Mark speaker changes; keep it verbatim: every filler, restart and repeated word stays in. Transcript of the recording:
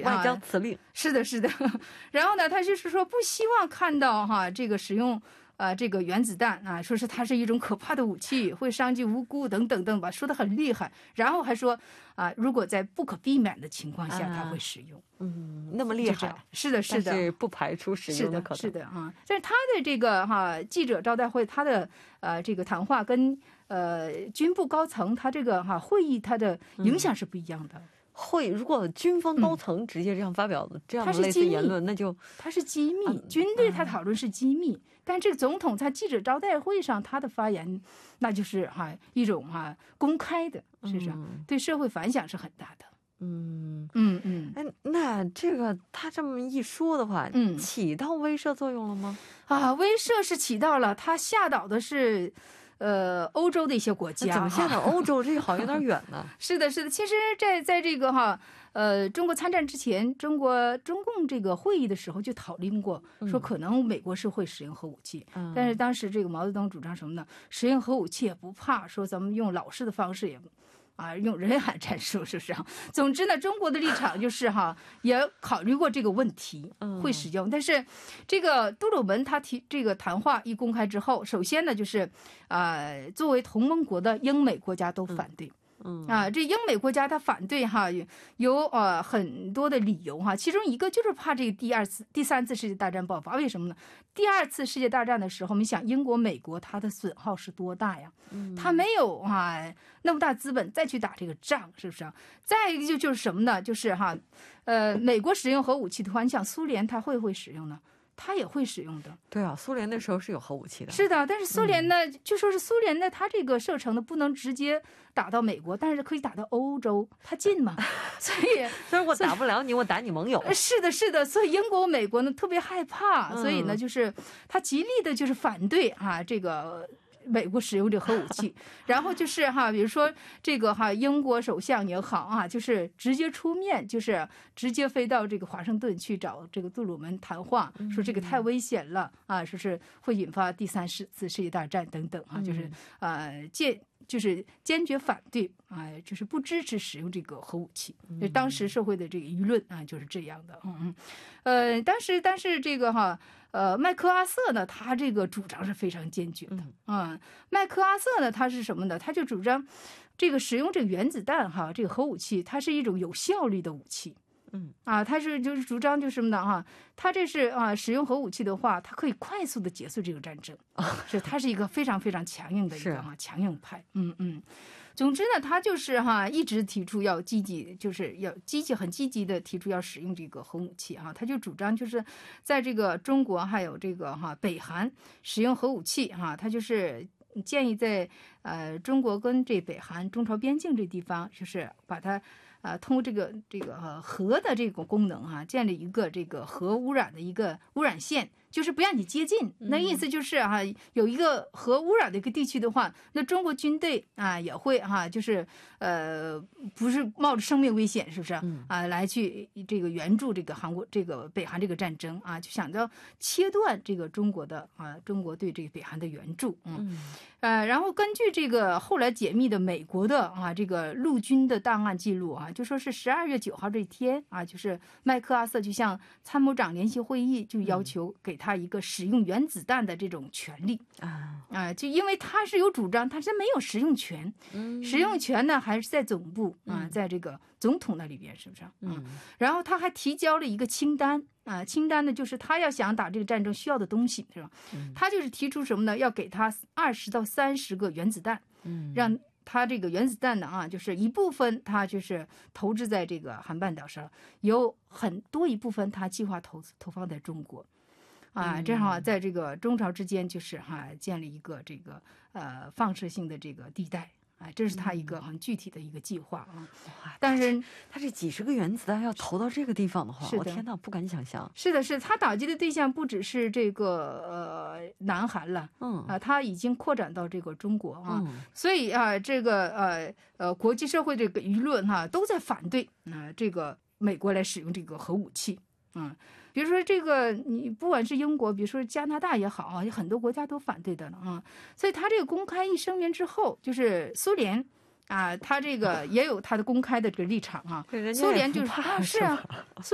Speaker 1: 外交辞令、啊、
Speaker 2: 是的是的。然后呢他就是说不希望看到哈这个使用呃，这个原子弹啊，说是它是一种可怕的武器，会伤及无辜等等等吧，说得很厉害。然后还说啊，如果在不可避免的情况下，它会使用。
Speaker 1: 嗯，那么厉害，
Speaker 2: 是的，是的，
Speaker 1: 但是不排除使用的可能。
Speaker 2: 是的，是的啊。但是他的这个哈、啊、记者招待会，他的呃这个谈话跟呃军部高层他这个哈、啊、会议，他的影响是不一样的。嗯
Speaker 1: 会如果军方高层直接这样发表的、嗯、这样的类似言论，那就
Speaker 2: 它是机密、嗯、军队他讨论是机密、嗯、但这个总统在记者招待会上他的发言那就是哈、啊、一种哈、啊、公开的，是不是、嗯、对社会反响是很大的。
Speaker 1: 嗯
Speaker 2: 嗯嗯，
Speaker 1: 哎，那这个他这么一说的话，嗯，起到威慑作用了吗？
Speaker 2: 啊，威慑是起到了，他吓倒的是呃，欧洲的一些国家。
Speaker 1: 怎么吓到欧洲？这个好像有点远呢。
Speaker 2: 是的，是的。其实在在这个哈，呃，中国参战之前，中国中共这个会议的时候就讨论过，说可能美国是会使用核武器。嗯、但是当时这个毛泽东主张什么呢？使用核武器也不怕，说咱们用老式的方式也。啊，用人海战术是不是啊？总之呢，中国的立场就是哈，也考虑过这个问题，会使用。但是，这个杜鲁门他提这个谈话一公开之后，首先呢就是，呃，作为同盟国的英美国家都反对。嗯啊，这英美国家他反对哈，有呃很多的理由哈，其中一个就是怕这个第二次、第三次世界大战爆发。为什么呢？第二次世界大战的时候，你想英国、美国它的损耗是多大呀？嗯，它没有啊那么大资本再去打这个仗，是不是啊？再一个就就是什么呢？就是哈，呃，美国使用核武器的话，你想苏联它会不会使用呢？他也会使用的。
Speaker 1: 对啊，苏联那时候是有核武器的。
Speaker 2: 是的，但是苏联呢，嗯、就说是苏联呢，它这个射程呢不能直接打到美国，但是可以打到欧洲，它近嘛，所以
Speaker 1: 虽然我打不了你，我打你盟友。
Speaker 2: 是的，是的，所以英国、美国呢特别害怕，所以呢，就是他极力的就是反对啊这个。美国使用这核武器，然后就是哈，比如说这个哈，英国首相也好啊，就是直接出面，就是直接飞到这个华盛顿去找这个杜鲁门谈话，说这个太危险了啊，说是会引发第三次世界大战等等啊，就是呃坚就是坚决反对啊，就是不支持使用这个核武器。就当时社会的这个舆论啊，就是这样的。嗯嗯，呃，当时但是这个哈。呃，麦克阿瑟呢，他这个主张是非常坚决的啊、嗯。麦克阿瑟呢，他是什么呢？他就主张这个使用这个原子弹哈，这个核武器，它是一种有效率的武器。嗯啊，他是就是主张就是什么呢哈？他这是啊，使用核武器的话，它可以快速的结束这个战争。是，他是一个非常非常强硬的一个哈强硬派。嗯嗯。总之呢，他就是哈一直提出要积极，就是要积极很积极的提出要使用这个核武器哈。他就主张就是在这个中国还有这个哈北韩使用核武器哈，他就是建议在呃中国跟这北韩中朝边境这地方，就是把它呃通过这个这个、呃、核的这个功能哈，建立一个这个核污染的一个污染线。就是不让你接近，那意思就是哈、啊，有一个核污染的一个地区的话，那中国军队啊也会哈、啊，就是呃，不是冒着生命危险，是不是啊？来去这个援助这个韩国这个北韩这个战争啊，就想着切断这个中国的啊，中国对这个北韩的援助，嗯，呃，然后根据这个后来解密的美国的啊这个陆军的档案记录啊，就说是十二月九号这一天啊，就是麦克阿瑟就向参谋长联席会议就要求给他。他一个使用原子弹的这种权利啊啊，就因为他是有主张，他是没有使用权，嗯，使用权呢还是在总部啊，在这个总统那里边，是不是？嗯，然后他还提交了一个清单啊，清单呢就是他要想打这个战争需要的东西，是吧？他就是提出什么呢？要给他二十到三十个原子弹，嗯，让。它这个原子弹呢啊，就是一部分它就是投掷在这个韩半岛上，有很多一部分它计划投投放在中国。啊，正好在这个中朝之间，就是哈、啊、建立一个这个呃放射性的这个地带啊，这是他一个很具体的一个计划啊。但是
Speaker 1: 他这几十个原子弹要投到这个地方的话，
Speaker 2: 是的
Speaker 1: 我天哪，不敢想象。
Speaker 2: 是的，是他打击的对象不只是这个呃南韩了，嗯啊，他已经扩展到这个中国啊，嗯、所以啊，这个呃呃国际社会这个舆论哈、啊、都在反对啊、呃、这个美国来使用这个核武器。嗯，比如说这个，你不管是英国，比如说加拿大也好啊，有很多国家都反对的了啊。所以他这个公开一声明之后，就是苏联啊，他这个也有他的公开的这个立场啊。苏联就是啊，是啊。